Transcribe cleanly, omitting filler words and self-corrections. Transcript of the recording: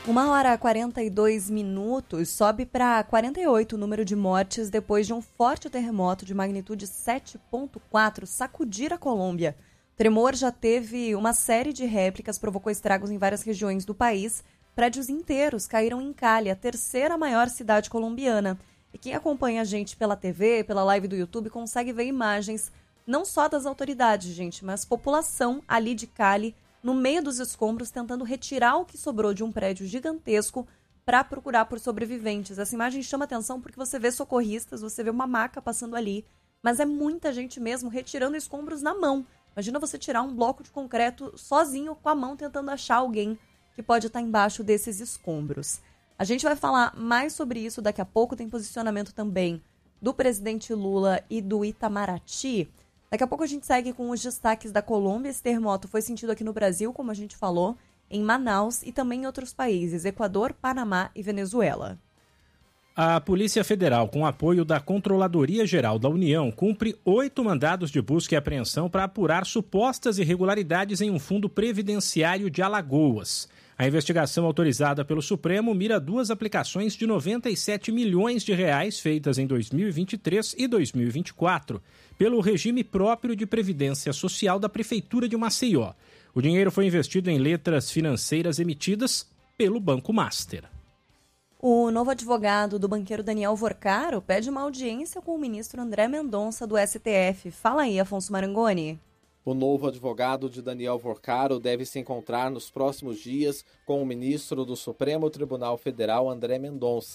1h42, sobe para 48 o número de mortes depois de um forte terremoto de magnitude 7,4 sacudir a Colômbia. O tremor já teve uma série de réplicas, provocou estragos em várias regiões do país. Prédios inteiros caíram em Cali, a terceira maior cidade colombiana. E quem acompanha a gente pela TV, pela live do YouTube, consegue ver imagens não só das autoridades, gente, mas população ali de Cali, no meio dos escombros, tentando retirar o que sobrou de um prédio gigantesco para procurar por sobreviventes. Essa imagem chama atenção porque você vê socorristas, você vê uma maca passando ali, mas é muita gente mesmo retirando escombros na mão. Imagina você tirar um bloco de concreto sozinho com a mão tentando achar alguém que pode estar embaixo desses escombros. A gente vai falar mais sobre isso daqui a pouco, tem posicionamento também do presidente Lula e do Itamaraty. Daqui a pouco a gente segue com os destaques da Colômbia. Esse terremoto foi sentido aqui no Brasil, como a gente falou, em Manaus e também em outros países, Equador, Panamá e Venezuela. A Polícia Federal, com apoio da Controladoria Geral da União, cumpre 8 mandados de busca e apreensão para apurar supostas irregularidades em um fundo previdenciário de Alagoas. A investigação autorizada pelo Supremo mira 2 aplicações de 97 milhões de reais feitas em 2023 e 2024 pelo regime próprio de previdência social da Prefeitura de Maceió. O dinheiro foi investido em letras financeiras emitidas pelo Banco Master. O novo advogado do banqueiro Daniel Vorcaro pede uma audiência com o ministro André Mendonça do STF. Fala aí, Afonso Marangoni. O novo advogado de Daniel Vorcaro deve se encontrar nos próximos dias com o ministro do Supremo Tribunal Federal, André Mendonça.